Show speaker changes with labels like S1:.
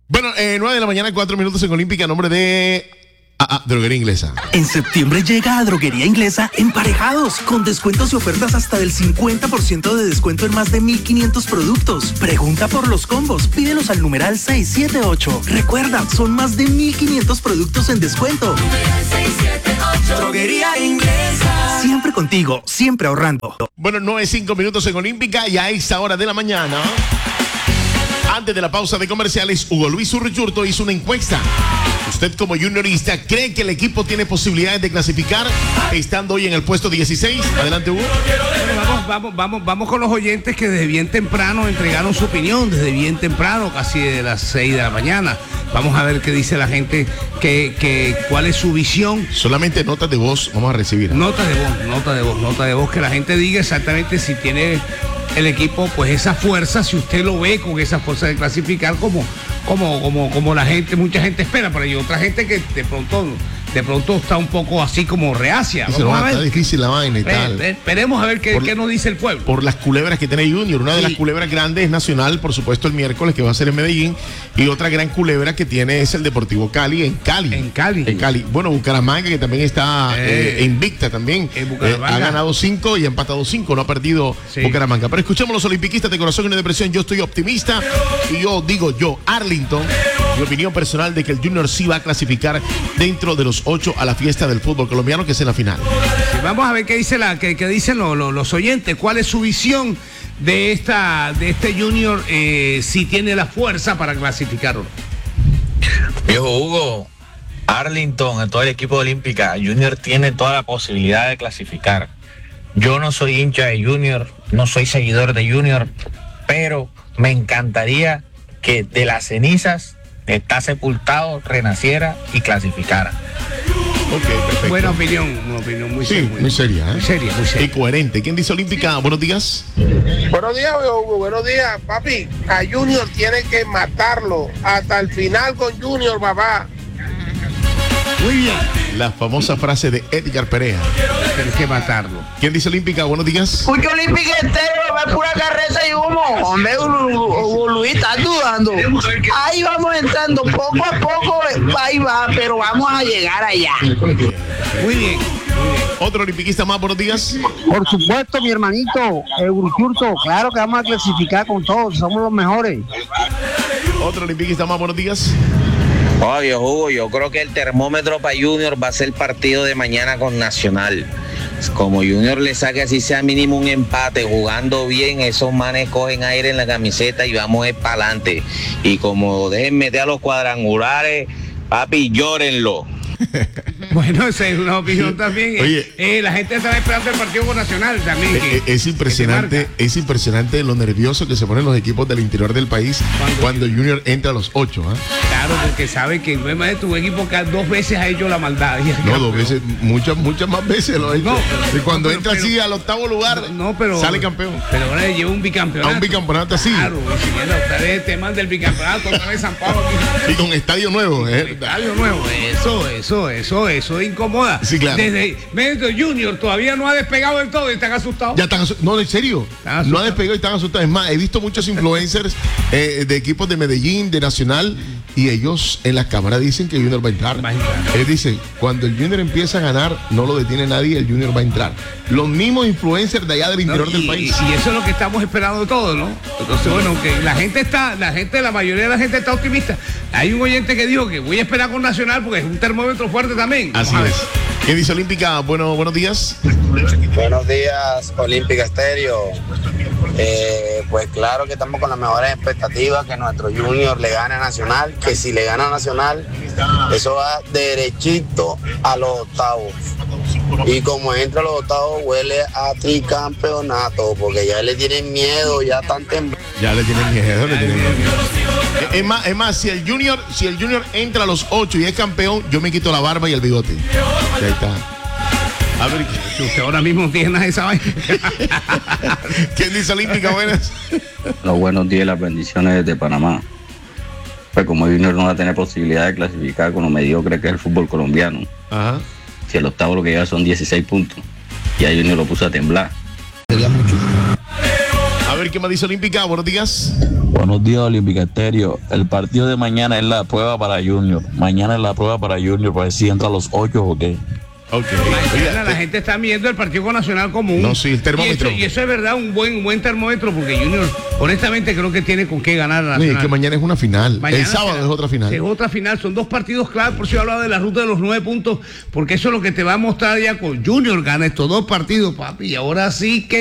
S1: Bueno, 9 de la mañana, 4 minutos en Olímpica, nombre de... Droguería Inglesa.
S2: En septiembre llega a Droguería Inglesa Emparejados, con descuentos y ofertas hasta del 50% de descuento en más de 1,500 productos. Pregunta por los combos, pídelos al numeral 678. Recuerda, son más de 1,500 productos en descuento. 678. Droguería Inglesa. Siempre contigo, siempre ahorrando.
S1: Bueno, 9:05 minutos en Olímpica y a esta hora de la mañana, antes de la pausa de comerciales, Hugo Luis Urruchurto hizo una encuesta. ¿Usted como juniorista cree que el equipo tiene posibilidades de clasificar estando hoy en el puesto 16? Adelante, Hugo.
S3: Vamos con los oyentes que desde bien temprano entregaron su opinión, desde bien temprano, casi de las 6 de la mañana. Vamos a ver qué dice la gente, cuál es su visión.
S1: Solamente notas de voz vamos a recibir.
S3: Nota de voz, que la gente diga exactamente si tiene el equipo pues esa fuerza, si usted lo ve con esa fuerza de clasificar como la gente, mucha gente espera, pero hay otra gente que de pronto está un poco así como reacia.
S1: Está difícil la vaina y tal.
S3: Esperemos a ver qué nos dice el pueblo.
S1: Por las culebras que tiene Junior. Una de las culebras grandes es Nacional, por supuesto, el miércoles, que va a ser en Medellín. Y otra gran culebra que tiene es el Deportivo Cali en Cali. Bueno, Bucaramanga, que también está invicta también. Ha ganado 5 y ha empatado 5. No ha perdido Bucaramanga. Pero escuchemos los olimpiquistas de corazón y de depresión. Yo estoy optimista y Arlington, mi opinión personal de que el Junior sí va a clasificar dentro de los 8 a la fiesta del fútbol colombiano, que es en la final.
S3: Vamos a ver qué dicen los oyentes, cuál es su visión de este Junior, si tiene la fuerza para clasificarlo.
S4: Viejo Hugo, Arlington, en todo el equipo de Olímpica, Junior tiene toda la posibilidad de clasificar. Yo no soy hincha de Junior, no soy seguidor de Junior, pero me encantaría que de las cenizas está sepultado, renaciera y clasificara.
S1: Ok, perfecto.
S3: Buena opinión, una opinión muy seria.
S1: Muy seria, ¿eh?
S3: Muy seria.
S1: Y coherente. ¿Quién dice Olímpica? Buenos días.
S5: Buenos días, Hugo. Buenos días, papi. A Junior tiene que matarlo hasta el final con Junior, papá.
S1: Muy bien. La famosa frase de Edgar Perea.
S3: Tienes que matarlo.
S1: ¿Quién dice Olímpica? Buenos días.
S6: Uy, que Olímpica entero, va pura carreza y humo. Hombre, Hugo Luis, estás dudando. Ahí vamos entrando, poco a poco, ahí va, pero vamos a llegar allá.
S3: Muy bien.
S1: Otro olimpiquista más, buenos días.
S7: Por supuesto, mi hermanito, Urruchurto, claro que vamos a clasificar con todos, somos los mejores.
S1: Otro olimpiquista más, buenos días.
S8: Oye, Hugo, yo creo que el termómetro para Junior va a ser el partido de mañana con Nacional. Como Junior le saque así sea mínimo un empate, jugando bien, esos manes cogen aire en la camiseta y vamos para adelante. Y como dejen meter a los cuadrangulares, papi, llórenlo.
S3: Bueno, esa es una opinión también.
S1: Oye,
S3: la gente está esperando el partido con Nacional también.
S1: Es impresionante lo nervioso que se ponen los equipos del interior del país cuando Junior entra a los 8.
S3: Claro, porque sabe que no es más de tu equipo que 2 veces ha hecho la maldad.
S1: No, 2 veces, muchas más veces lo ha hecho. Y cuando entra así al 8º lugar, sale campeón.
S3: Pero ahora le lleva un bicampeonato.
S1: A un bicampeonato así.
S3: Claro, otra vez te manda el bicampeonato, otra vez San Pablo.
S1: Y con estadio nuevo.
S3: Estadio nuevo, eso incomoda.
S1: Sí, claro.
S3: Desde Junior todavía no ha despegado del todo y están asustados.
S1: Ya están asustados. No, en serio. No ha despegado y están asustados. Es más, he visto muchos influencers de equipos de Medellín, de Nacional, y ellos en las cámaras dicen que Junior va a entrar. Ellos dicen, cuando el Junior empieza a ganar, no lo detiene nadie, el Junior va a entrar. Los mismos influencers de allá del interior del país.
S3: Y eso es lo que estamos esperando todos, ¿no? Entonces, bueno, que la mayoría de la gente está optimista. Hay un oyente que dijo que voy a esperar con Nacional porque es un termómetro fuerte también.
S1: Así es. ¿Qué dice Olímpica? Buenos días.
S9: Buenos días, Olímpica Estéreo. Pues claro que estamos con las mejores expectativas que nuestro Junior le gane a Nacional, que si le gana a Nacional, eso va derechito a los octavos. Y como entra a los octavos, huele a tricampeonato, porque ya le tienen miedo, ya están temblando.
S1: Ya le tienen miedo. Es más, si el Junior entra a los 8 y es campeón, yo me quito la barba y el bigote. Ya está. A ver,
S3: usted ahora mismo no tiene nada de esa vaina.
S1: ¿Quién dice Olímpica? Buenas.
S10: Los buenos días y las bendiciones desde Panamá. Pues como Junior no va a tener posibilidad de clasificar con lo mediocre que es el fútbol colombiano.
S1: Ajá.
S10: Si el octavo lo que lleva son 16 puntos. Y a Junior lo puso a temblar.
S1: A ver, ¿qué más dice Olímpica? Buenos días.
S10: Buenos días, Olímpica Estéreo. El partido de mañana es la prueba para Junior. Mañana es la prueba para Junior para ver si entra a los 8 o qué.
S3: Okay. Mañana la gente está viendo el partido con Nacional como un...
S1: No, sí, el termómetro.
S3: Y eso es verdad, un buen termómetro, porque Junior, honestamente, creo que tiene con qué ganar a Nacional.
S1: Sí, que mañana es una final.
S3: Mañana
S1: el sábado es otra final.
S3: Es otra final, son 2 partidos claves, por si yo hablaba de la ruta de los 9 puntos, porque eso es lo que te va a mostrar ya con Junior, gana estos 2 partidos, papi, y ahora sí que